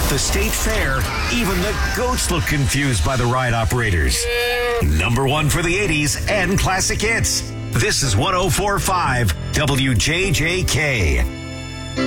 At the State Fair, even the goats look confused by the ride operators. Number one for the 80s and classic hits. This is 104.5 WJJK.